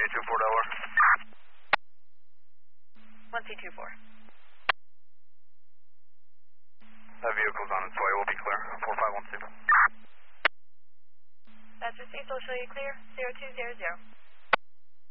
1224 Delaware. 1C24. That vehicle's on its way. We'll be clear. 4512. That's received. We'll show you clear. 0200.